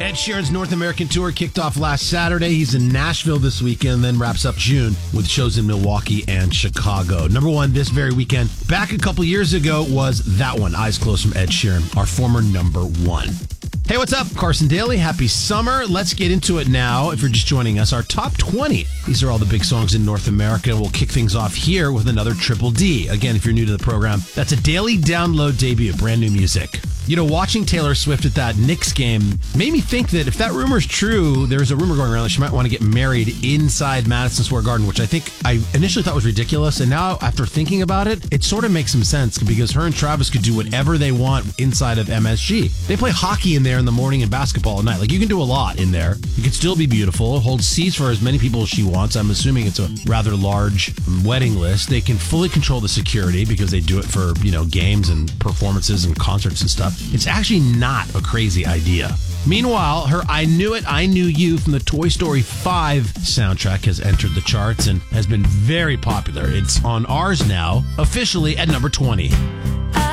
Ed Sheeran's North American tour kicked off last Saturday. He's in Nashville this weekend, then wraps up June with shows in Milwaukee and Chicago. Number one this very weekend, back a couple years ago, was that one, Eyes Closed from Ed Sheeran, our former number one. Hey, what's up? Carson Daly. Happy summer. Let's get into it now. If you're just joining us, our top 20. These are all the big songs in North America. We'll kick things off here with another Triple D. Again, if you're new to the program, that's a daily download debut, brand new music. You know, watching Taylor Swift at that Knicks game made me think that if that rumor is true, there's a rumor going around that she might want to get married inside Madison Square Garden, which I initially thought was ridiculous. And now, after thinking about it, it sort of makes some sense because her and Travis could do whatever they want inside of MSG. They play hockey in there in the morning and basketball at night. Like, you can do a lot in there. You can still be beautiful, hold seats for as many people as she wants. I'm assuming it's a rather large wedding list. They can fully control the security because they do it for, you know, games and performances and concerts and stuff. It's actually not a crazy idea. Meanwhile, her I Knew It, I Knew You from the Toy Story 5 soundtrack has entered the charts and has been very popular. It's on ours now, officially at number 20.